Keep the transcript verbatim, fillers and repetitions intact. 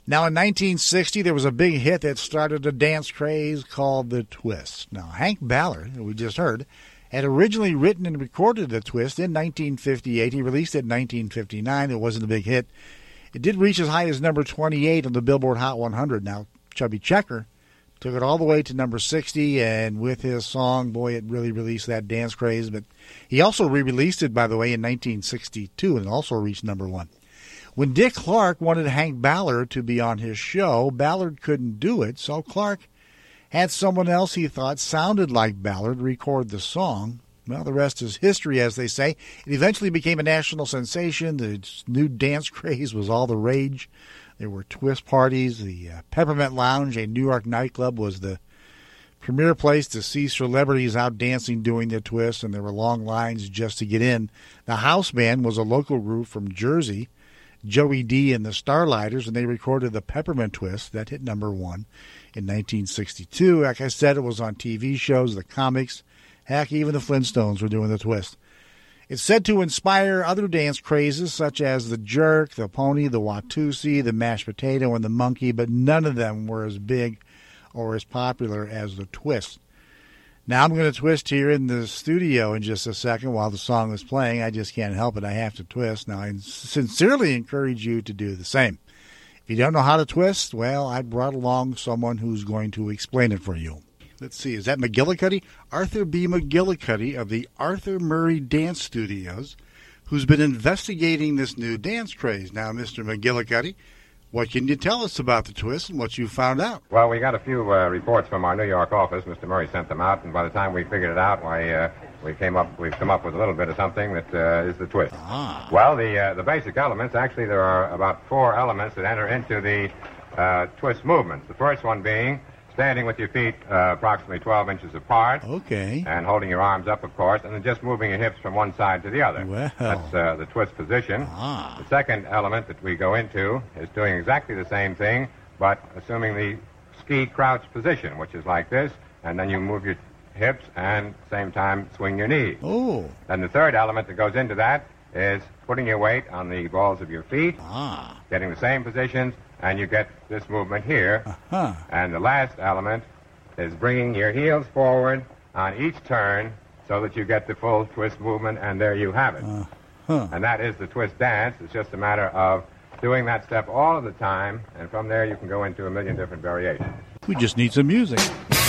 Now, in nineteen sixty, there was a big hit that started a dance craze called the twist. Now, Hank Ballard, who we just heard, had originally written and recorded the twist in nineteen fifty-eight. He released it in nineteen fifty-nine. It wasn't a big hit. It did reach as high as number twenty-eight on the Billboard Hot one hundred. Now, Chubby Checker took it all the way to number sixty, and with his song, boy, it really released that dance craze. But he also re-released it, by the way, in nineteen sixty-two, and also reached number one. When Dick Clark wanted Hank Ballard to be on his show, Ballard couldn't do it, so Clark had someone else he thought sounded like Ballard record the song. Well, the rest is history, as they say. It eventually became a national sensation. The new dance craze was all the rage. There were twist parties. The uh, Peppermint Lounge, a New York nightclub, was the premier place to see celebrities out dancing doing their twist, and there were long lines just to get in. The House Band was a local group from Jersey, Joey D and the Starlighters, and they recorded the Peppermint Twist. That hit number one in nineteen sixty-two. Like I said, it was on T V shows, the comics. Heck, even the Flintstones were doing the twist. It's said to inspire other dance crazes such as the jerk, the pony, the Watusi, the mashed potato, and the monkey, but none of them were as big or as popular as the twist. Now I'm going to twist here in the studio in just a second while the song is playing. I just can't help it. I have to twist. Now, I sincerely encourage you to do the same. If you don't know how to twist, well, I brought along someone who's going to explain it for you. Let's see, is that McGillicuddy? Arthur B. McGillicuddy of the Arthur Murray Dance Studios, who's been investigating this new dance craze. Now, Mister McGillicuddy, what can you tell us about the twist and what you found out? Well, we got a few uh, reports from our New York office. Mister Murray sent them out, and by the time we figured it out, why, uh, we came up, we've come up with a little bit of something that uh, is the twist. Ah. Well, the uh, the basic elements, actually, there are about four elements that enter into the uh, twist movements. The first one being standing with your feet uh, approximately twelve inches apart. Okay. And holding your arms up, of course, and then just moving your hips from one side to the other. Well. That's uh, the twist position. Ah. The second element that we go into is doing exactly the same thing, but assuming the ski crouch position, which is like this, and then you move your hips and at the same time swing your knees. Oh. Then the third element that goes into that is putting your weight on the balls of your feet, Ah. getting the same positions, and you get this movement here. Uh-huh. And the last element is bringing your heels forward on each turn so that you get the full twist movement, and there you have it. Uh-huh. And that is the twist dance. It's just a matter of doing that step all of the time, and from there you can go into a million different variations. We just need some music.